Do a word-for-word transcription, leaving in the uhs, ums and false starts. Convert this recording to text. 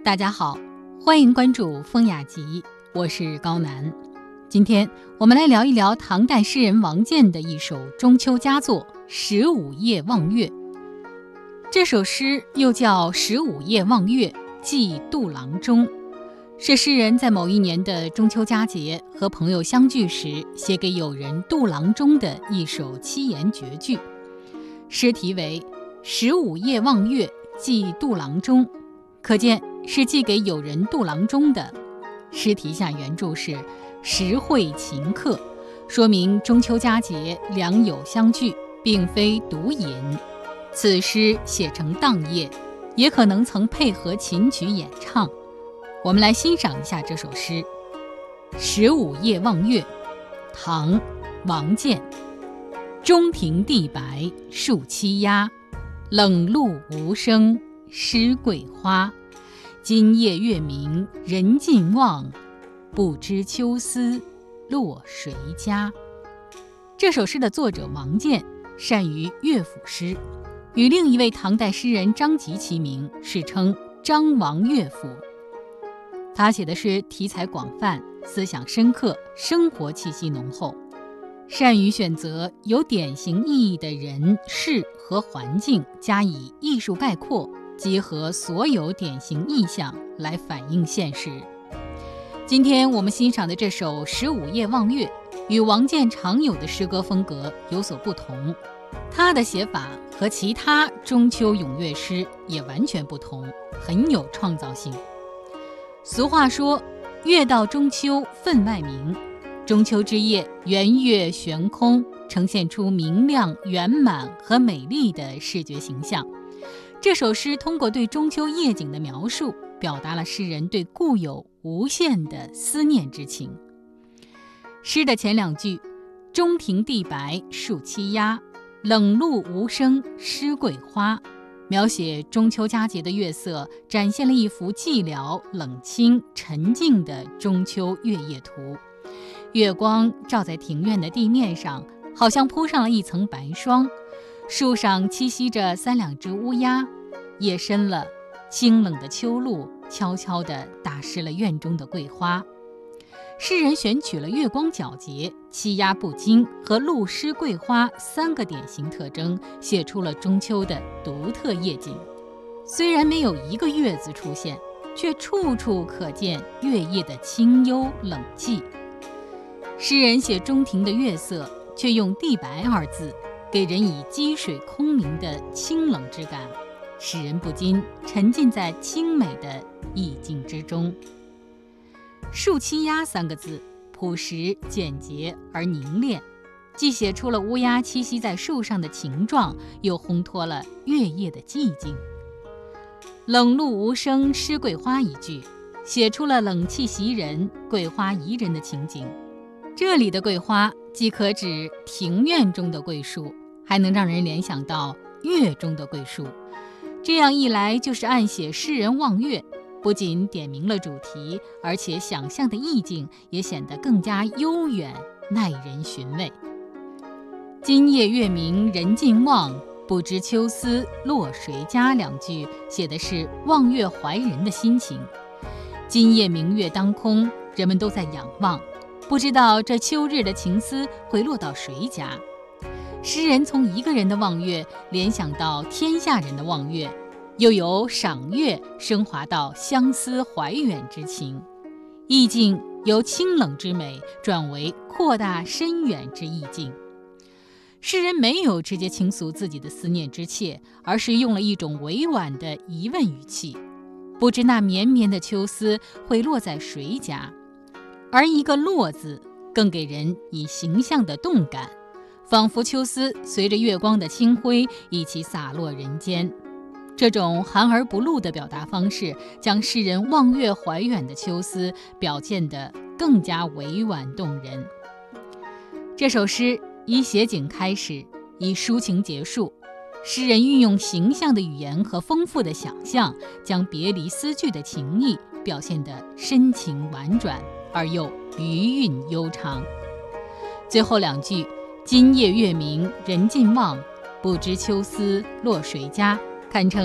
大家好，欢迎关注风雅集，我是高楠。今天我们来聊一聊唐代诗人王建的一首中秋佳作《十五夜望月》。这首诗又叫《十五夜望月寄杜郎中》，是诗人在某一年的中秋佳节和朋友相聚时写给友人杜郎中的一首七言绝句。诗题为《十五夜望月寄杜郎中》，可见是寄给友人杜郎中的。诗题下原注是实会情客，说明中秋佳节良友相聚，并非独饮。此诗写成当夜，也可能曾配合琴曲演唱。我们来欣赏一下这首诗《十五夜望月》，唐·王建。中庭地白树栖鸦，冷露无声湿桂花。今夜月明人尽望，不知秋思落谁家。这首诗的作者王建善于乐府诗，与另一位唐代诗人张籍齐名，世称张王乐府。他写的诗题材广泛，思想深刻，生活气息浓厚，善于选择有典型意义的人事和环境，加以艺术概括，结合所有典型意象来反映现实。今天我们欣赏的这首《十五夜望月》与王建常有的诗歌风格有所不同，他的写法和其他中秋咏月诗也完全不同，很有创造性。俗话说，月到中秋分外明，中秋之夜圆月悬空，呈现出明亮、圆满和美丽的视觉形象。这首诗通过对中秋夜景的描述，表达了诗人对故友无限的思念之情。诗的前两句中庭地白树栖鸦，冷露无声湿桂花，描写中秋佳节的月色，展现了一幅寂寥、冷清、沉静的中秋月夜图。月光照在庭院的地面上，好像铺上了一层白霜。树上栖息着三两只乌鸦，夜深了，清冷的秋露悄悄地打湿了院中的桂花。诗人选取了月光皎洁、栖鸦不惊和露湿桂花三个典型特征，写出了中秋的独特夜景。虽然没有一个月字出现，却处处可见月夜的清幽冷寂。诗人写中庭的月色，却用地白二字，给人以积水空明的清冷之感，使人不禁沉浸在清美的意境之中。树栖鸦三个字朴实简洁而凝练，既写出了乌鸦栖息在树上的情状，又烘托了月夜的寂静。冷露无声湿桂花一句，写出了冷气袭人、桂花宜人的情景。这里的桂花既可指庭院中的桂树，还能让人联想到月中的桂树。这样一来，就是暗写诗人望月，不仅点明了主题，而且想象的意境也显得更加悠远，耐人寻味。今夜月明人尽望，不知秋思落谁家两句写的是望月怀人的心情。今夜明月当空，人们都在仰望，不知道这秋日的情思会落到谁家。诗人从一个人的望月联想到天下人的望月，又由赏月升华到相思怀远之情，意境由清冷之美转为扩大深远之意境。诗人没有直接倾诉自己的思念之切，而是用了一种委婉的疑问语气，不知那绵绵的秋思会落在谁家。而一个落字更给人以形象的动感，仿佛秋思随着月光的清辉一起洒落人间。这种含而不露的表达方式，将诗人望月怀远的秋思表现得更加委婉动人。这首诗以写景开始，以抒情结束。诗人运用形象的语言和丰富的想象，将别离思句的情意表现得深情婉转，而又余韵悠长。最后两句今夜月明人尽望，不知秋思落谁家，堪称